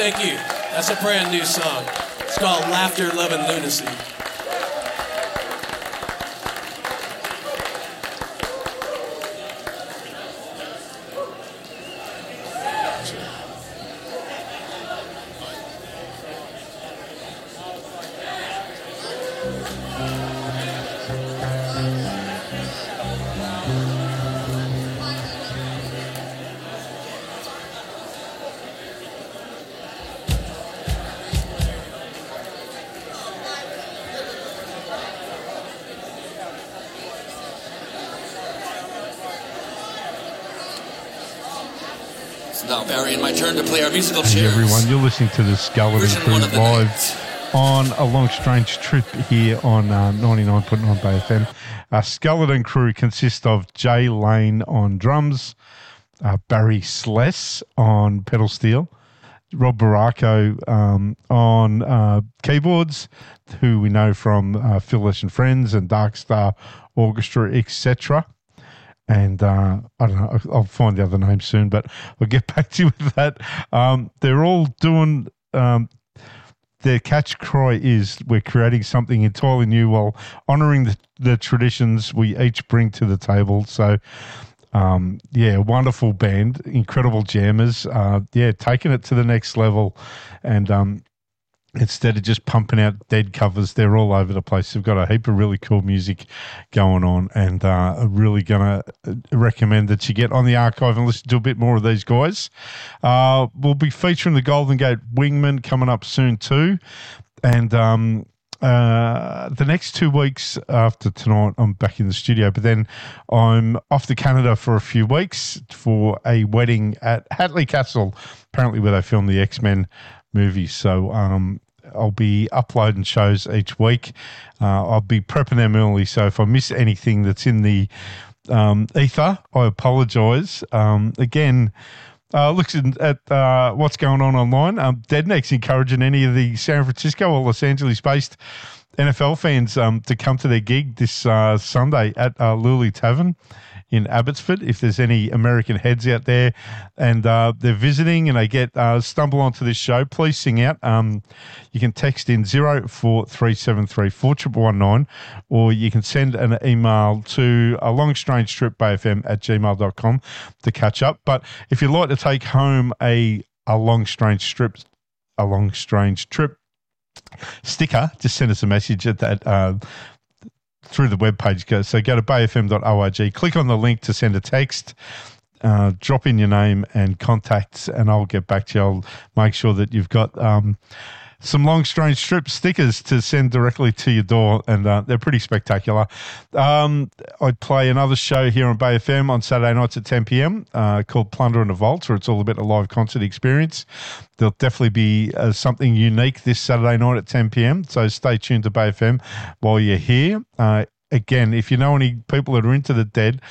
Thank you. That's a brand new song. It's called Laughter, Love, and Lunacy. Now, Barry, and my turn to play our musical chairs. Hey everyone, you're listening to the Skeleton Crew live on A Long Strange Trip here on 99.9 Bay FM. Skeleton Crew consists of Jay Lane on drums, Barry Sless on pedal steel, Rob Baracco on keyboards, who we know from Phil and Friends and Dark Star Orchestra, etc. And I don't know, I'll find the other name soon, but I'll get back to you with that. They're all doing, their catch cry is, we're creating something entirely new while honouring the traditions we each bring to the table. So, wonderful band, incredible jammers. Taking it to the next level. And instead of just pumping out dead covers, they're all over the place. They've got a heap of really cool music going on, and I'm really going to recommend that you get on the archive and listen to a bit more of these guys. We'll be featuring the Golden Gate Wingman coming up soon too. And the next 2 weeks after tonight, I'm back in the studio, but then I'm off to Canada for a few weeks for a wedding at Hatley Castle, apparently where they filmed the X-Men movie. So I'll be uploading shows each week. I'll be prepping them early, so if I miss anything that's in the ether, I apologise. Again, looking at what's going on online, Deadneck's encouraging any of the San Francisco or Los Angeles-based NFL fans to come to their gig this Sunday at Luli Tavern in Abbotsford. If there's any American heads out there and they're visiting and they get stumble onto this show, please sing out. You can text in 04373 4119, or you can send an email to alongstrangetripbayfm@gmail.com to catch up. But if you'd like to take home a long strange trip sticker, just send us a message at that through the webpage. So go to bayfm.org, click on the link to send a text, drop in your name and contacts, and I'll get back to you. I'll make sure that you've got some Long Strange Trip stickers to send directly to your door, and they're pretty spectacular. I play another show here on Bay FM on Saturday nights at 10 p.m. Called Plunder and the Vault, where it's all about a live concert experience. There'll definitely be something unique this Saturday night at 10 p.m, so stay tuned to Bay FM while you're here. Again, if you know any people that are into the Dead,